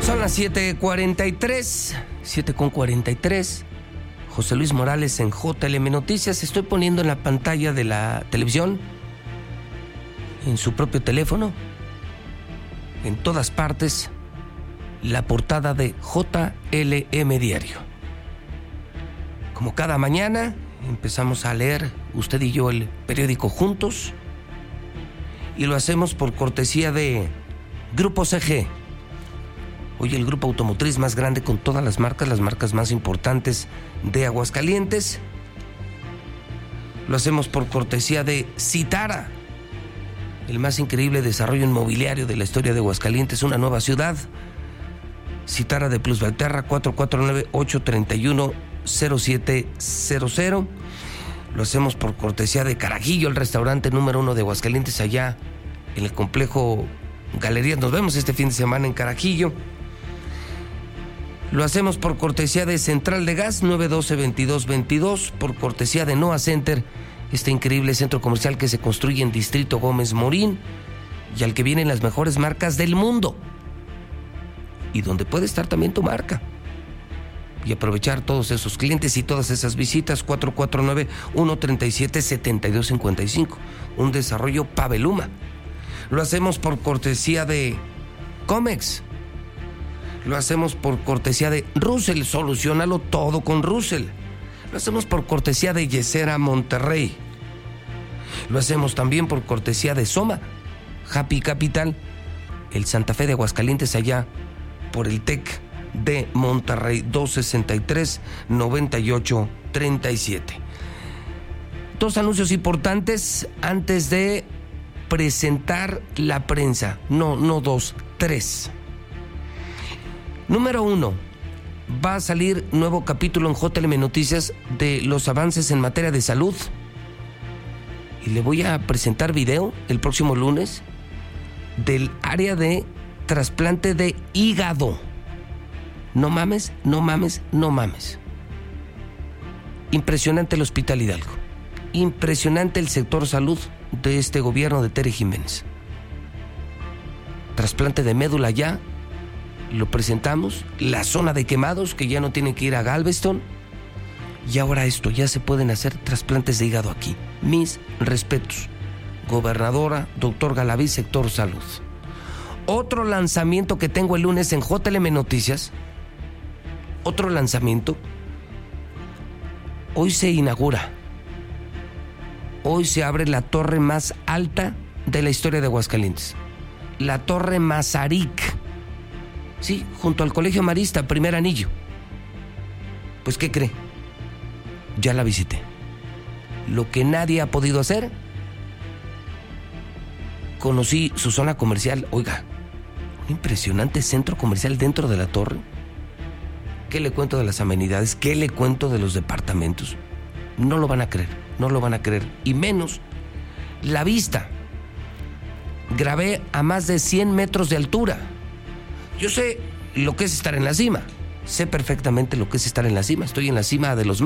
Son las 7:43. José Luis Morales en JLM Noticias. Estoy poniendo en la pantalla de la televisión, en su propio teléfono, en todas partes, la portada de JLM Diario. Como cada mañana, empezamos a leer usted y yo el periódico juntos, y lo hacemos por cortesía de Grupo CG. Hoy el grupo automotriz más grande con todas las marcas más importantes de Aguascalientes. Lo hacemos por cortesía de Citara, el más increíble desarrollo inmobiliario de la historia de Aguascalientes, una nueva ciudad. Citara de Plus Valterra, 449-831-0700. Lo hacemos por cortesía de Carajillo, el restaurante número 1 de Aguascalientes, allá en el complejo Galerías. Nos vemos este fin de semana en Carajillo. Lo hacemos por cortesía de Central de Gas, 912-2222, por cortesía de Noah Center, este increíble centro comercial que se construye en Distrito Gómez Morín y al que vienen las mejores marcas del mundo, y donde puede estar también tu marca, y aprovechar todos esos clientes y todas esas visitas. 449-137-7255, un desarrollo Paveluma. Lo hacemos por cortesía de Comex. Lo hacemos por cortesía de Russell, solucionalo todo con Russell. Lo hacemos por cortesía de Yesera Monterrey. Lo hacemos también por cortesía de Soma, Happy Capital, el Santa Fe de Aguascalientes, allá por el TEC de Monterrey, 263-9837. Dos anuncios importantes antes de presentar la prensa. No dos, tres. Número 1, va a salir nuevo capítulo en JLM Noticias de los avances en materia de salud. Y le voy a presentar video el próximo lunes del área de trasplante de hígado. No mames. Impresionante el Hospital Hidalgo. Impresionante el sector salud de este gobierno de Tere Jiménez. Trasplante de médula ya. Lo presentamos, la zona de quemados, que ya no tienen que ir a Galveston, y ahora esto, ya se pueden hacer trasplantes de hígado aquí. Mis respetos, gobernadora, doctor Galaví, sector salud. Otro lanzamiento que tengo el lunes en JLM Noticias, otro lanzamiento, hoy se inaugura, hoy se abre la torre más alta de la historia de Aguascalientes, la Torre Mazarik. Sí, junto al Colegio Marista, primer anillo. Pues, ¿qué cree? Ya la visité. Lo que nadie ha podido hacer. Conocí su zona comercial. Oiga, un impresionante centro comercial dentro de la torre. ¿Qué le cuento de las amenidades? ¿Qué le cuento de los departamentos? No lo van a creer, Y menos la vista. Grabé a más de 100 metros de altura. Yo sé lo que es estar en la cima. Sé perfectamente lo que es estar en la cima. Estoy en la cima de los